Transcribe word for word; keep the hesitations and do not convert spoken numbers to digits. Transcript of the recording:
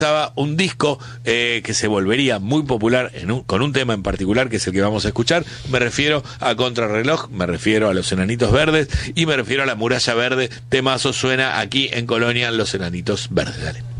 estaba un disco eh, que se volvería muy popular en un, con un tema en particular que es el que vamos a escuchar. Me refiero a Contrarreloj, me refiero a Los Enanitos Verdes y me refiero a La Muralla Verde. Temazo suena aquí en Colonia, Los Enanitos Verdes. Dale.